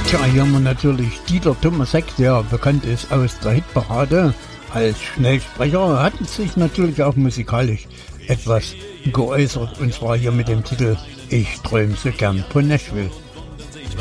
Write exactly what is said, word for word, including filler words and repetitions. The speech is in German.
Tja, hier haben wir natürlich Dieter Thomas Heck, der bekannt ist aus der Hitparade. Als Schnellsprecher hat sich natürlich auch musikalisch etwas geäußert, und zwar hier mit dem Titel Ich träum so gern von Nashville.